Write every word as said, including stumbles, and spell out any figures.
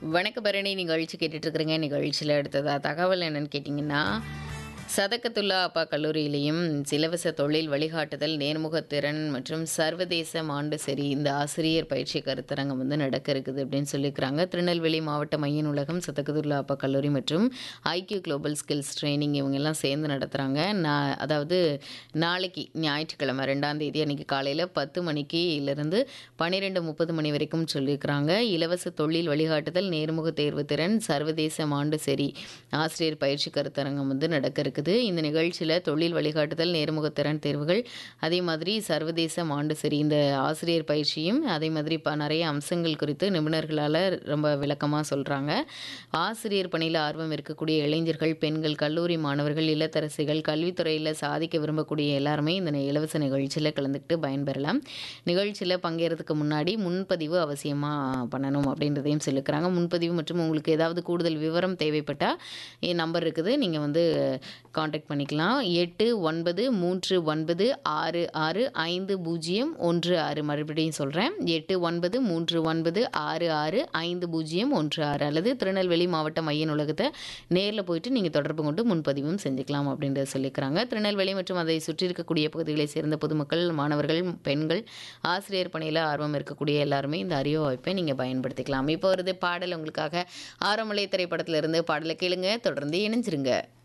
வணக்க பரணி நிகழ்ச்சி கேட்டுட்டு இருக்கிறீங்க. நிகழ்ச்சியில் அடுத்ததா தகவல் என்னன்னு கேட்டிங்கன்னா, சதகத்துல்லா அப்பா கல்லூரியிலையும் இலவச தொழில் வழிகாட்டுதல், நேர்முகத்திறன் மற்றும் சர்வதேச மாண்டசரி இந்த ஆசிரியர் பயிற்சி கருத்தரங்கம் வந்து நடக்க இருக்குது அப்படின்னு சொல்லியிருக்கிறாங்க. திருநெல்வேலி மாவட்ட மைய நூலகம், சதகத்துல்லா அப்பா கல்லூரி மற்றும் ஐக்கியூ குளோபல் ஸ்கில்ஸ் ட்ரைனிங் இவங்க எல்லாம் சேர்ந்து நடத்துகிறாங்க. நான் அதாவது நாளைக்கு ஞாயிற்றுக்கிழமை ரெண்டாம் தேதி அன்னைக்கு காலையில் பத்து மணிக்கு இருந்து பன்னிரெண்டு முப்பது மணி வரைக்கும் சொல்லியிருக்கிறாங்க. இலவச தொழில் வழிகாட்டுதல், நேர்முக தேர்வு திறன், சர்வதேச மாண்டசரி ஆசிரியர் பயிற்சி கருத்தரங்கம் வந்து நடக்க இருக்குது. இந்த நிகழ்ச்சியில் தொழில் வழிகாட்டுதல், நேர்முக திறன் தேர்வுகள், அதே மாதிரி சர்வதேச மாண்டசரி இந்த ஆசிரியர் பயிற்சியும் அதே மாதிரி இப்போ நிறைய அம்சங்கள் குறித்து நிபுணர்களால் ரொம்ப விளக்கமாக சொல்கிறாங்க. ஆசிரியர் பணியில் ஆர்வம் இருக்கக்கூடிய இளைஞர்கள், பெண்கள், கல்லூரி மாணவர்கள், இல்லத்தரசிகள், கல்வித்துறையில் சாதிக்க விரும்பக்கூடிய எல்லாருமே இந்த இலவச நிகழ்ச்சியில் கலந்துக்கிட்டு பயன்பெறலாம். நிகழ்ச்சியில் பங்கேறதுக்கு முன்னாடி முன்பதிவு அவசியமாக பண்ணணும் அப்படின்றதையும் சொல்லிக்கிறாங்க. முன்பதிவு மற்றும் உங்களுக்கு ஏதாவது கூடுதல் விவரம் தேவைப்பட்டால் என் நம்பர் இருக்குது, நீங்கள் வந்து காண்டாக்ட் பண்ணிக்கலாம். எட்டு ஒன்பது மூன்று ஒன்பது ஆறு ஆறு ஐந்து பூஜ்ஜியம் ஒன்று ஆறு. மறுபடியும் சொல்கிறேன், எட்டு ஒன்பது மூன்று ஒன்பது ஆறு ஆறு ஐந்து பூஜ்ஜியம் ஒன்று ஆறு அல்லது திருநெல்வேலி மாவட்ட மைய நூலகத்தை நேரில் போயிட்டு நீங்கள் தொடர்பு கொண்டு முன்பதிவும் செஞ்சுக்கலாம் அப்படின்றத சொல்லிக்கிறாங்க. திருநெல்வேலி மற்றும் அதை சுற்றி இருக்கக்கூடிய பகுதிகளை சேர்ந்த பொதுமக்கள், மாணவர்கள், பெண்கள், ஆசிரியர் பணியில் ஆர்வம் இருக்கக்கூடிய எல்லாருமே இந்த அரிய வாய்ப்பை நீங்கள் பயன்படுத்திக்கலாம். இப்போ வருது பாடல் உங்களுக்காக. ஆரமலை திரைப்படத்திலிருந்து பாடலை கேளுங்க, தொடர்ந்து இணைஞ்சிருங்க.